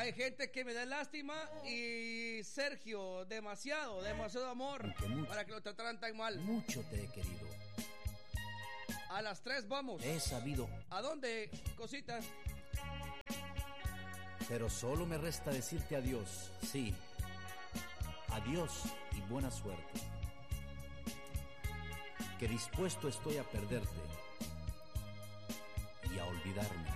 Hay gente que me da lástima y Sergio, demasiado amor para que lo trataran tan mal. Mucho te he querido. A las 3 vamos. He sabido. ¿A dónde, cosita? Pero solo me resta decirte adiós, sí. Adiós y buena suerte. Que dispuesto estoy a perderte y a olvidarme.